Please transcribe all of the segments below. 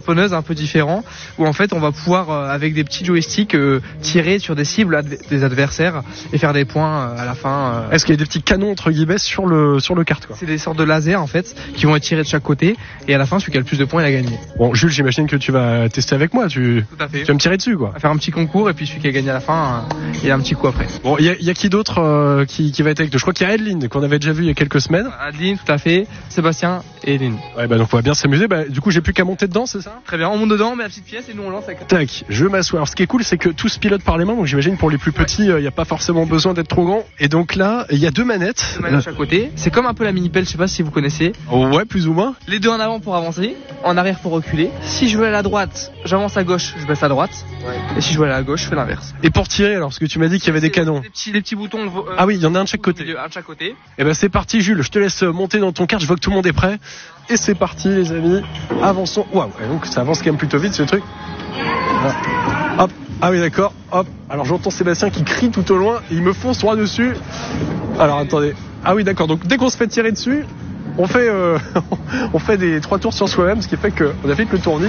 spawneuse un peu différent où en fait on va pouvoir avec des petits joysticks tirer sur des cibles des adversaires et faire des points à la fin. Est-ce qu'il y a des petits canons entre guillemets sur le kart quoi? C'est des sortes de lasers en fait qui vont être tirés de chaque côté et à la fin celui qui a le plus de points il a gagné. Bon Jules, j'imagine que tu vas tester avec moi, tu Tout à fait. vas me tirer dessus quoi. On va faire un petit concours et puis celui qui a gagné à la fin il a un petit coup après. Bon, il y a qui d'autre qui va être avec nous? Je crois qu'il y a Adeline qu'on avait déjà vu il y a quelques semaines. Adeline, tout à fait, Sébastien et Eline. Ouais bah donc on va bien s'amuser. Bah du coup j'ai plus qu'à monter dedans, c'est ça? Très bien, on monte dedans, on met la petite pièce et nous on lance avec. Tac, je m'assois. Alors ce qui est cool c'est que tout se pilote par les mains, donc j'imagine pour les plus petits il n'y a pas forcément besoin d'être trop grand. Et donc là il y a deux manettes. Deux manettes à chaque côté. C'est comme un peu la mini-pelle, je sais pas si vous connaissez. Ouais, plus ou moins. Les deux en avant pour avancer, en arrière pour reculer. Si je veux aller à droite, j'avance à gauche, je baisse à droite. Ouais. Et si je veux aller à gauche, je fais l'inverse. Et pour tirer alors, parce que tu m'as dit qu'il y avait des canons. Les petits boutons. Ah oui, il y en a un de chaque côté. Un de chaque côté. Et ben c'est parti Jules, je te laisse monter dans ton kart, je vois que tout le monde est prêt. Et c'est parti les amis, avançons. Waouh, donc ça avance quand même plutôt vite ce truc. Voilà. Hop, ah oui d'accord, hop. Alors j'entends Sébastien qui crie tout au loin, et il me fonce droit dessus. Alors attendez, ah oui d'accord, donc dès qu'on se fait tirer dessus, on fait des 3 tours sur soi-même, ce qui fait qu'on a fait le tournis.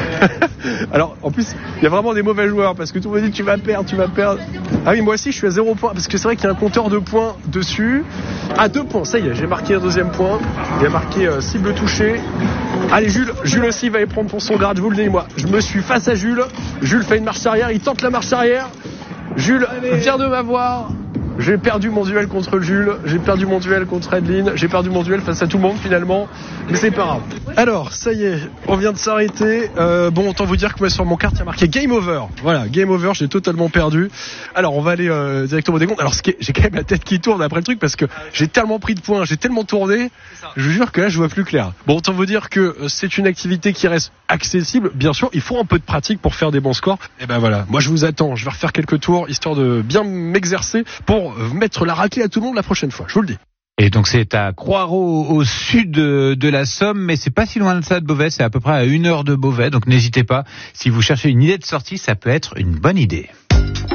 Alors en plus il y a vraiment des mauvais joueurs parce que tout le monde dit tu vas perdre. Ah oui moi aussi je suis à 0 points parce que c'est vrai qu'il y a un compteur de points dessus. À 2 points, ça y est, j'ai marqué un deuxième point. Il y a marqué cible touchée. Allez Jules aussi va y prendre pour son grade, je vous le dis moi. Je me suis face à Jules fait une marche arrière, il tente la marche arrière. Jules vient de m'avoir. J'ai perdu mon duel contre Jules, j'ai perdu mon duel contre Adeline, j'ai perdu mon duel face à tout le monde finalement, mais c'est pas grave. Alors, ça y est, on vient de s'arrêter. Bon, autant vous dire que moi sur mon carte il y a marqué Game Over. Voilà, Game Over, j'ai totalement perdu. Alors, on va aller directement au décompte. Alors, j'ai quand même la tête qui tourne après le truc parce que j'ai tellement pris de points, j'ai tellement tourné, je vous jure que là je vois plus clair. Bon, autant vous dire que c'est une activité qui reste accessible. Bien sûr, il faut un peu de pratique pour faire des bons scores. Et ben voilà, moi je vous attends, je vais refaire quelques tours histoire de bien m'exercer pour mettre la raclée à tout le monde la prochaine fois, je vous le dis. Et donc c'est à Croix-Ros au sud de la Somme, mais c'est pas si loin de ça de Beauvais, c'est à peu près à 1 heure de Beauvais, donc n'hésitez pas, si vous cherchez une idée de sortie, ça peut être une bonne idée.